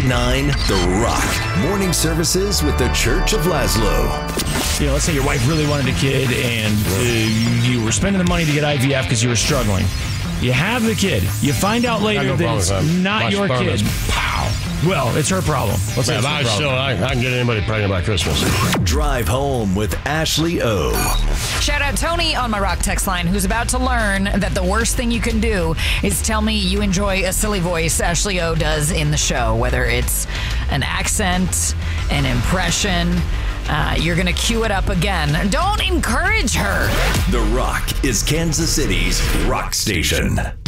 98.9 The Rock. Morning services with the Church of Laszlo. Let's say your wife really wanted a kid and you were spending the money to get IVF because you were struggling. You have the kid. You find out later that it's not your kid. Pow. Well, it's her problem. I can get anybody pregnant by Christmas. Drive home with Ashley O. Shout out Tony on my Rock text line, who's about to learn that the worst thing you can do is tell me you enjoy a silly voice Ashley O does in the show, whether it's an accent, an impression. You're going to cue it up again. Don't encourage her. The Rock is Kansas City's rock station.